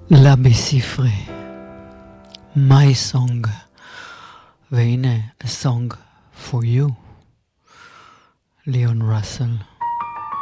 לה בספרי, my song, והנה a song for you, ליאון ראסל.